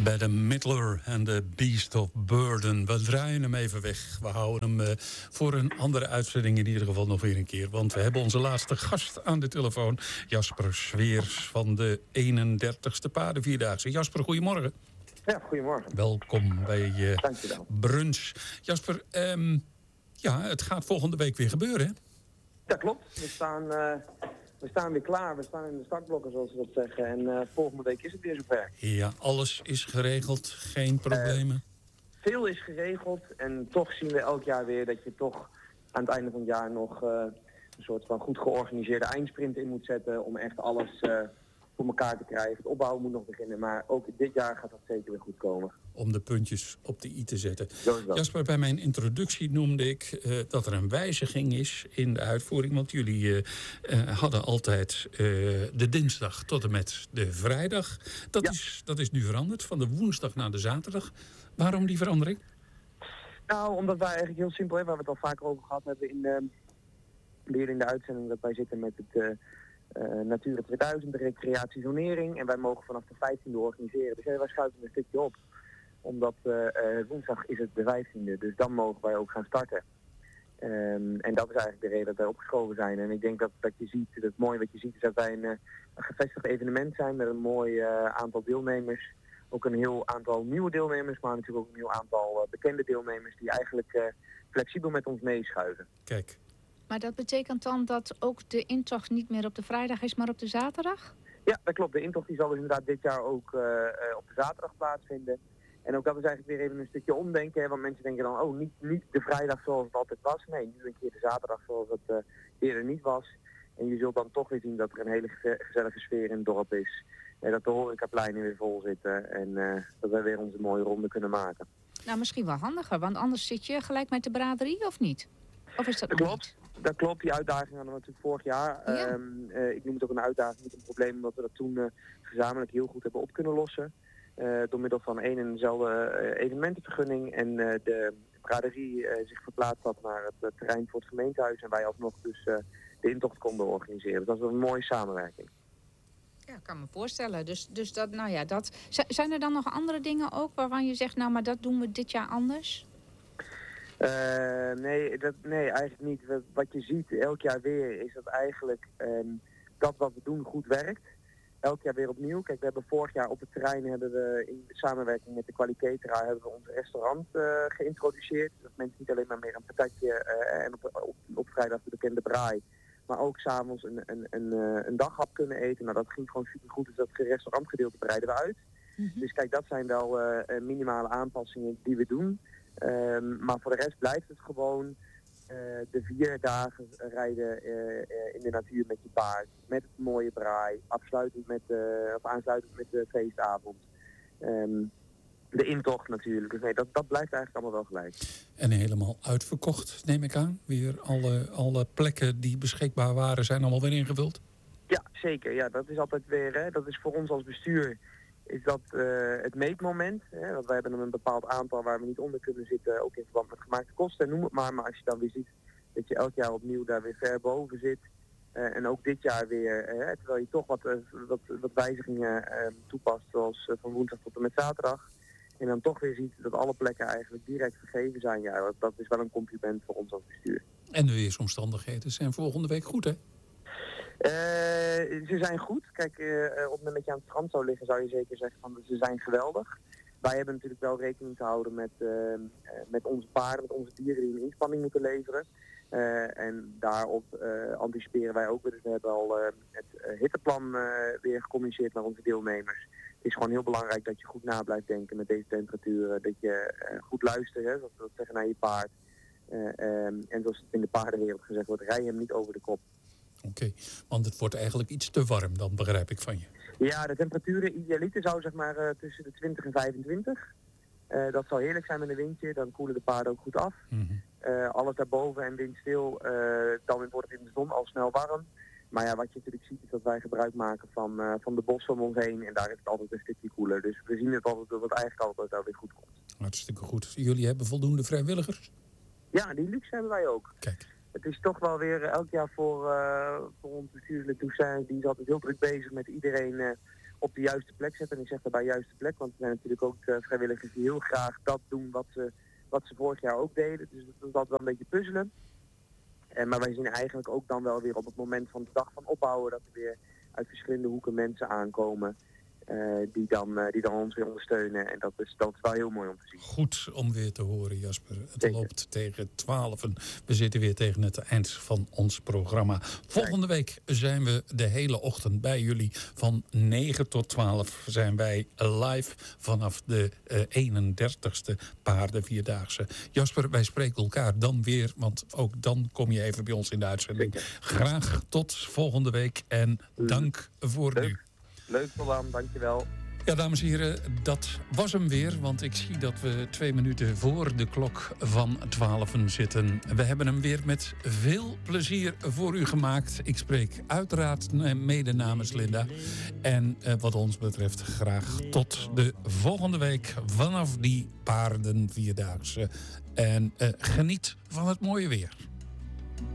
Bette Midler en The Beast of Burden. We draaien hem even weg. We houden hem voor een andere uitzending in ieder geval nog weer een keer. Want we hebben onze laatste gast aan de telefoon. Jasper Sweers van de 31ste Paardenvierdaagse. Jasper, goedemorgen. Ja, goedemorgen. Welkom bij Dankjewel. Brunch. Jasper, het gaat volgende week weer gebeuren, hè? Ja, klopt. We staan weer klaar. We staan in de startblokken, zoals we dat zeggen. En volgende week is het weer zover. Ja, alles is geregeld. Geen problemen. Veel is geregeld. En toch zien we elk jaar weer dat je toch aan het einde van het jaar nog een soort van goed georganiseerde eindsprint in moet zetten. Om echt alles voor elkaar te krijgen. Het opbouwen moet nog beginnen. Maar ook dit jaar gaat dat zeker weer goed komen. Om de puntjes op de i te zetten. Jasper, bij mijn introductie noemde ik dat er een wijziging is in de uitvoering. Want jullie hadden altijd de dinsdag tot en met de vrijdag. Dat is nu veranderd, van de woensdag naar de zaterdag. Waarom die verandering? Nou, omdat wij eigenlijk heel simpel, waar we het al vaker over gehad hebben weer in de uitzending, dat wij zitten met het Natura 2000, de recreatiezonering. En wij mogen vanaf de 15e organiseren. Dus wij schuiven een stukje op. Omdat woensdag is het de 15e, dus dan mogen wij ook gaan starten. En dat is eigenlijk de reden dat wij opgeschoven zijn. En ik denk dat je ziet, het mooie wat je ziet is dat wij een gevestigd evenement zijn met een mooi aantal deelnemers. Ook een heel aantal nieuwe deelnemers, maar natuurlijk ook een heel aantal bekende deelnemers die eigenlijk flexibel met ons meeschuiven. Kijk. Maar dat betekent dan dat ook de intocht niet meer op de vrijdag is, maar op de zaterdag? Ja, dat klopt. De intocht die zal dus inderdaad dit jaar ook op de zaterdag plaatsvinden. En ook dat is eigenlijk weer even een stukje omdenken. Hè, want mensen denken dan, niet de vrijdag zoals het altijd was. Nee, nu een keer de zaterdag zoals het eerder niet was. En je zult dan toch weer zien dat er een hele gezellige sfeer in het dorp is. Dat de horecapleinen weer vol zitten. En dat wij weer onze mooie ronde kunnen maken. Nou, misschien wel handiger. Want anders zit je gelijk met de braderie, of niet? Of is dat nog niet? Dat klopt, die uitdaging hadden we natuurlijk vorig jaar. Ja. Ik noem het ook een uitdaging, niet een probleem, omdat we dat toen gezamenlijk heel goed hebben op kunnen lossen. Door middel van één en dezelfde evenementenvergunning. En de braderie zich verplaatst had naar het terrein voor het gemeentehuis. En wij alsnog dus de intocht konden organiseren. Dus dat was een mooie samenwerking. Ja, ik kan me voorstellen. Dus dat. Zijn er dan nog andere dingen ook waarvan je zegt, nou, maar dat doen we dit jaar anders? Nee, eigenlijk niet. Wat je ziet elk jaar weer is dat eigenlijk dat wat we doen goed werkt. Elk jaar weer opnieuw. Kijk, we hebben vorig jaar op het terrein in samenwerking met de Kwaliteit hebben we ons restaurant geïntroduceerd. Dat mensen niet alleen maar meer een patatje en op vrijdag de bekende braai, maar ook s'avonds een daghap kunnen eten. Nou, dat ging gewoon super goed. Dus dat restaurantgedeelte breiden we uit. Mm-hmm. Dus kijk, dat zijn wel minimale aanpassingen die we doen. Maar voor de rest blijft het gewoon de 4 dagen rijden in de natuur met je paard. Met het mooie braai. Aansluitend met de feestavond. De intocht natuurlijk. Dus nee, dat blijft eigenlijk allemaal wel gelijk. En helemaal uitverkocht, neem ik aan. Weer alle plekken die beschikbaar waren zijn allemaal weer ingevuld? Ja, zeker. Ja, dat is altijd weer, dat is voor ons als bestuur, is dat het meetmoment. Hè? Want wij hebben een bepaald aantal waar we niet onder kunnen zitten, ook in verband met gemaakte kosten, noem het maar. Maar als je dan weer ziet dat je elk jaar opnieuw daar weer ver boven zit. En ook dit jaar weer, terwijl je toch wat wijzigingen toepast, zoals van woensdag tot en met zaterdag. En dan toch weer ziet dat alle plekken eigenlijk direct gegeven zijn. Ja, dat is wel een compliment voor ons als bestuur. En de weersomstandigheden zijn volgende week goed, hè? Ze zijn goed. Kijk, op het moment dat je aan het strand zou liggen, zou je zeker zeggen van ze zijn geweldig. Wij hebben natuurlijk wel rekening te houden met onze paarden, met onze dieren die een inspanning moeten leveren. En daarop anticiperen wij ook weer. Dus we hebben al het hitteplan weer gecommuniceerd naar onze deelnemers. Het is gewoon heel belangrijk dat je goed na blijft denken met deze temperaturen. Dat je goed luistert, hè, zoals we dat zeggen, naar je paard. En zoals het in de paardenwereld gezegd wordt, rij hem niet over de kop. Oké, want het wordt eigenlijk iets te warm, dan begrijp ik van je. Ja, de temperaturen idealiter zou zeg maar tussen de 20 en 25. Dat zal heerlijk zijn met een windje, dan koelen de paarden ook goed af. Mm-hmm. Alles daarboven en windstil, dan wordt het in de zon al snel warm. Maar ja, wat je natuurlijk ziet is dat wij gebruik maken van de bossen om ons heen. En daar is het altijd een stukje koeler. Dus we zien het altijd dat het eigenlijk altijd wel weer goed komt. Hartstikke goed. Jullie hebben voldoende vrijwilligers? Ja, die luxe hebben wij ook. Kijk. Het is toch wel weer elk jaar voor ons bestuurslid Toussaint. Die is altijd heel druk bezig met iedereen op de juiste plek zetten. En ik zeg daarbij juiste plek, want er zijn natuurlijk ook vrijwilligers die heel graag dat doen wat ze vorig jaar ook deden. Dus dat is altijd wel een beetje puzzelen. Maar wij zien eigenlijk ook dan wel weer op het moment van de dag van opbouwen dat er weer uit verschillende hoeken mensen aankomen. Die dan ons weer ondersteunen. En dat is wel heel mooi om te zien. Goed om weer te horen, Jasper. Het Zeker. loopt tegen 12. We zitten weer tegen het eind van ons programma. Volgende week zijn we de hele ochtend bij jullie. Van 9 tot 12 zijn wij live vanaf de 31ste Paardenvierdaagse. Jasper, wij spreken elkaar dan weer. Want ook dan kom je even bij ons in de uitzending. Zeker. Graag tot volgende week. En dank voor nu. Leuk, Roland. Dankjewel. Ja, dames en heren, dat was hem weer. Want ik zie dat we 2 minuten voor de klok van 12 zitten. We hebben hem weer met veel plezier voor u gemaakt. Ik spreek uiteraard mede namens Linda. En wat ons betreft graag tot de volgende week vanaf die Paardenvierdaagse. En geniet van het mooie weer.